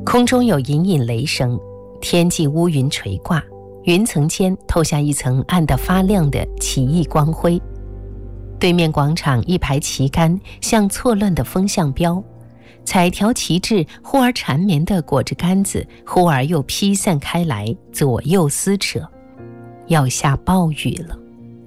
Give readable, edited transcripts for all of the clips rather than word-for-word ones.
空中有隐隐雷声，天际乌云垂挂，云层间透下一层暗得发亮的奇异光辉。对面广场一排旗杆像错乱的风向标，彩条旗帜忽而缠绵地裹着杆子，忽而又披散开来，左右撕扯，要下暴雨了。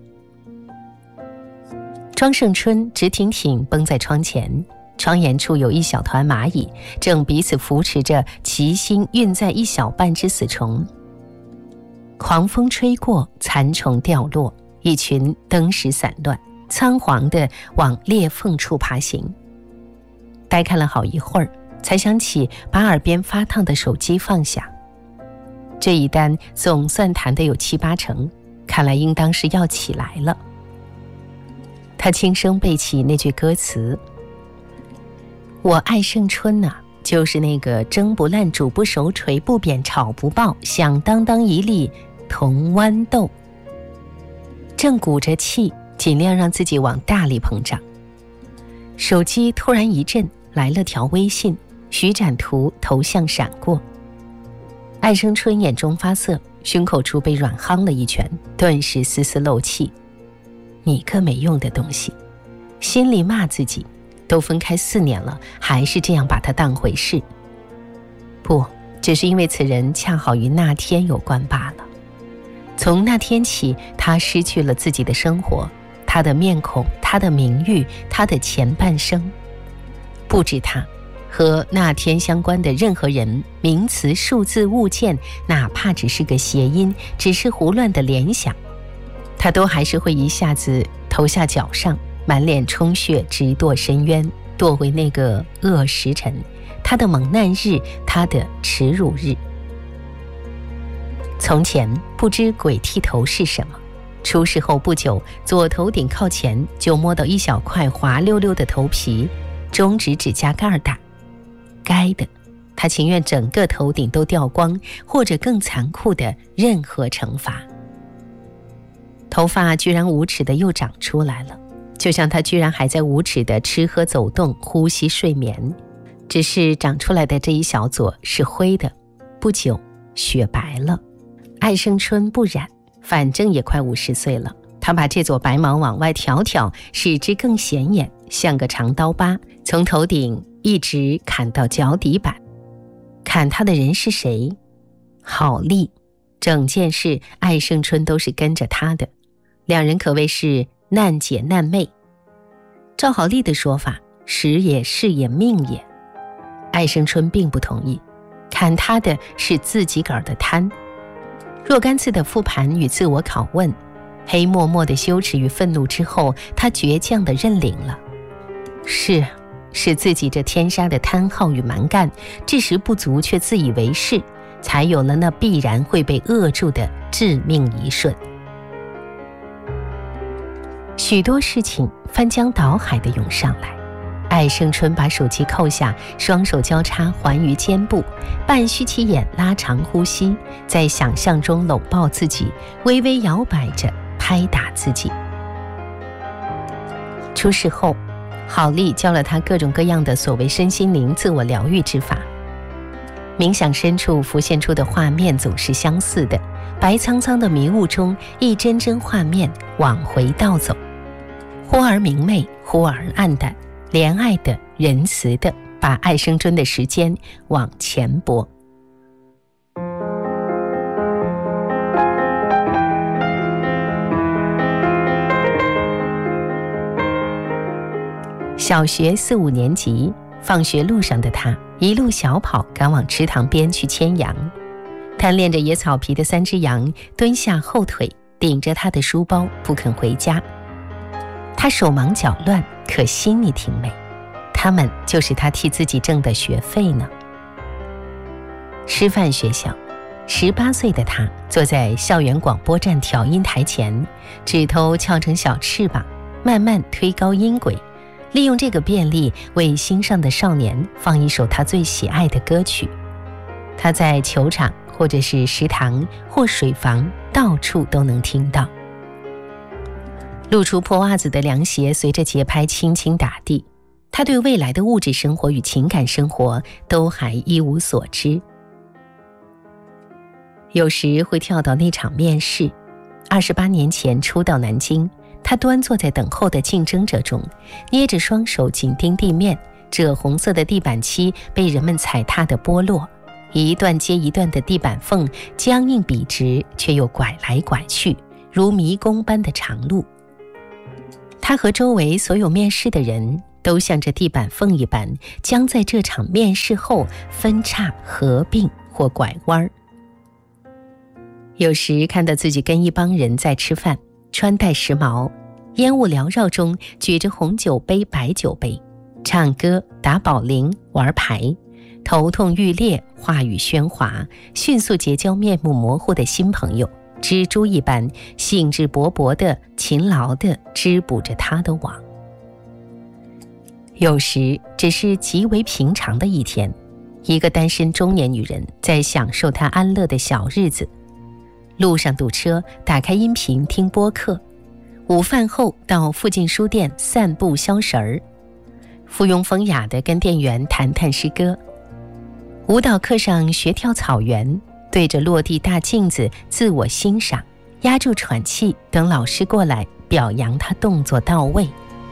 庄胜春直挺挺绷在窗前，窗沿处有一小团蚂蚁，正彼此扶持着齐心运在一小半只死虫。狂风吹过，残虫掉落，一群灯石散乱，仓皇地往裂缝处爬行。呆看了好一会儿，才想起把耳边发烫的手机放下。这一单总算谈得有7、8成，看来应当是要起来了。他轻声背起那句歌词：我爱胜春啊，就是那个蒸不烂煮不熟捶不扁炒不爆，响当当一粒铜豌豆。正鼓着气，尽量让自己往大里膨胀。手机突然一震，来了条微信，徐展图头像闪过。爱生春眼中发涩，胸口处被软夯了一拳，顿时丝丝漏气。你个没用的东西，心里骂自己，都分开4年了，还是这样把他当回事。不，只是因为此人恰好与那天有关罢了。从那天起，他失去了自己的生活，他的面孔，他的名誉，他的前半生。不止他，和那天相关的任何人、名词、数字、物件，哪怕只是个谐音，只是胡乱的联想，他都还是会一下子投下脚上，满脸充血，直堕深渊，堕回那个恶时辰，他的蒙难日，他的耻辱日。从前不知鬼剃头是什么，出事后不久，左头顶靠前就摸到一小块滑溜溜的头皮，中指指甲盖大。该的，他情愿整个头顶都掉光，或者更残酷的任何惩罚。头发居然无耻的又长出来了，就像他居然还在无耻的吃喝走动、呼吸睡眠，只是长出来的这一小撮是灰的，不久雪白了。爱生春不染，反正也快50岁了，他把这撮白毛往外挑挑，使之更显眼，像个长刀疤，从头顶一直砍到脚底板。砍他的人是谁？郝丽。整件事爱生春都是跟着他的，两人可谓是难姐难妹。照郝丽的说法，时也事也命也。爱生春并不同意，砍他的是自己个儿的贪。若干次的复盘与自我拷问，黑默默的羞耻与愤怒之后，他倔强地认领了。是自己这天杀的贪好与蛮干，知识不足却自以为是，才有了那必然会被扼住的致命一瞬。许多事情翻江倒海地涌上来，爱生春把手机扣下，双手交叉环于肩部，半虚起眼，拉长呼吸，在想象中搂抱自己，微微摇摆着，拍打自己。出事后，郝丽教了他各种各样的所谓身心灵自我疗愈之法。冥想深处浮现出的画面总是相似的，白苍苍的迷雾中，一帧帧画面往回倒走，忽而明媚，忽而暗淡，怜爱的、仁慈的，把爱生春的时间往前拨。小学4、5年级，放学路上的他一路小跑赶往池塘边去牵羊。贪恋着野草皮的3只羊蹲下后腿，顶着他的书包不肯回家。他手忙脚乱，可心里挺美，他们就是他替自己挣的学费呢。师范学校，18岁的他坐在校园广播站调音台前，指头翘成小翅膀，慢慢推高音轨，利用这个便利为心上的少年放一首他最喜爱的歌曲。他在球场或者是食堂或水房，到处都能听到。露出破袜子的凉鞋随着节拍轻轻打地， 他对未来的物质生活与情感生活都还一无所知。有时会跳到那场面试。28年前初到南京，他端坐在等候的竞争者中，捏着双手紧盯地面，赭红色的地板漆被人们踩踏的剥落，一段接一段的地板缝僵硬笔直，却又拐来拐去，如迷宫般的长路。他和周围所有面试的人都像这地板缝一般，将在这场面试后分叉合并或拐弯。有时看到自己跟一帮人在吃饭，穿戴时髦，烟雾缭绕中举着红酒杯白酒杯，唱歌打保龄玩牌，头痛欲裂，话语喧哗，迅速结交面目模糊的新朋友，蜘蛛一般兴致勃勃地勤劳地织补着他的网。有时只是极为平常的一天，一个单身中年女人在享受她安乐的小日子，路上堵车，打开音频听播客，午饭后到附近书店散步消食儿，附庸风雅地跟店员谈谈诗歌，舞蹈课上学跳草原，对着落地大镜子自我欣赏，压住喘气，等老师过来表扬他动作到位。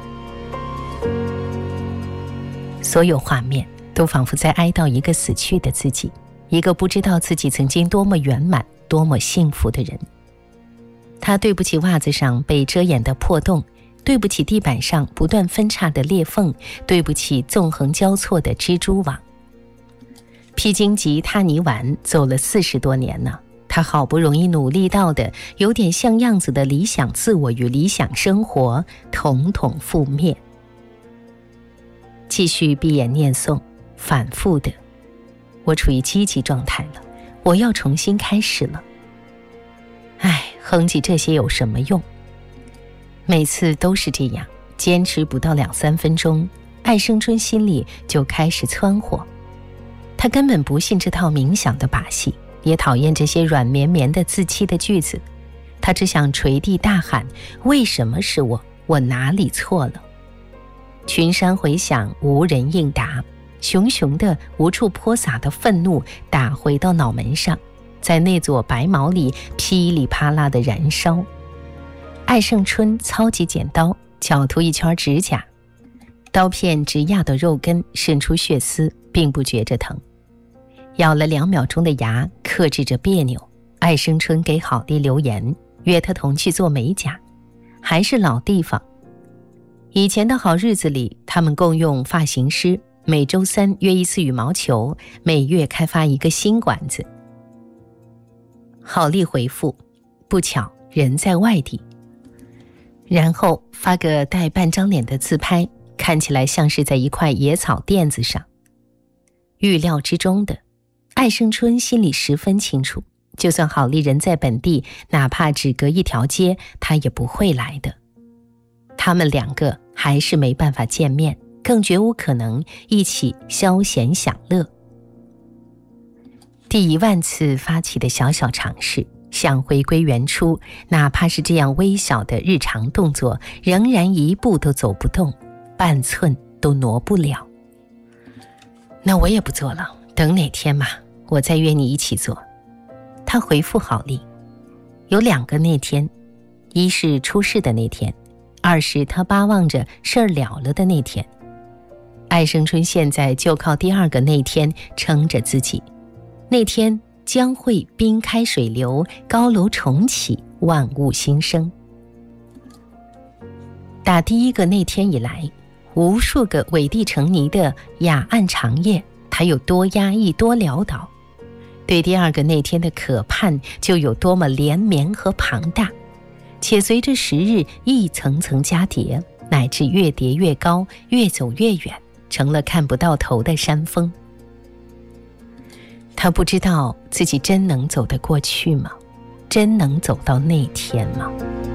所有画面都仿佛在哀悼一个死去的自己，一个不知道自己曾经多么圆满多么幸福的人。他对不起袜子上被遮掩的破洞，对不起地板上不断分叉的裂缝，对不起纵横交错的蜘蛛网。披荆棘踏泥丸走了40多年呢，他好不容易努力到的有点像样子的理想自我与理想生活统统覆灭。继续闭眼念诵，反复的，我处于积极状态了，我要重新开始了。哼唧这些有什么用？每次都是这样，坚持不到2-3分钟，艾生春心里就开始蹿火。他根本不信这套冥想的把戏，也讨厌这些软绵绵的自欺的句子。他只想捶地大喊：为什么是我？我哪里错了？群山回响，无人应答，熊熊的无处泼洒的愤怒打回到脑门上，在那座白毛里噼里啪啦的燃烧。艾胜春操起剪刀，绞涂一圈指甲，刀片直压到肉根，渗出血丝，并不觉着疼。咬了2秒钟的牙，克制着别扭。艾胜春给郝丽留言，约他同去做美甲，还是老地方。以前的好日子里，他们共用发型师，每周3约一次羽毛球，每月开发一个新馆子。郝丽回复：不巧，人在外地。然后发个带半张脸的自拍，看起来像是在一块野草垫子上。预料之中的，艾胜春心里十分清楚，就算郝丽人在本地，哪怕只隔一条街，他也不会来的。他们2个还是没办法见面，更绝无可能一起消闲享乐。第10000次发起的小小尝试，想回归原初，哪怕是这样微小的日常动作，仍然一步都走不动，半寸都挪不了。那我也不做了，等哪天嘛，我再约你一起做。他回复郝丽，有2个那天，一是出事的那天，2是他巴望着事儿了了的那天。艾胜春现在就靠第2个那天撑着自己，那天将会冰开水流，高楼重启，万物新生。打第1个那天以来，无数个委地成泥的雅案长夜，他有多压抑多潦倒，对第2个那天的渴盼就有多么连绵和庞大，且随着时日一层层加叠，乃至越叠越高，越走越远，成了看不到头的山峰。他不知道自己真能走得过去吗？真能走到那天吗？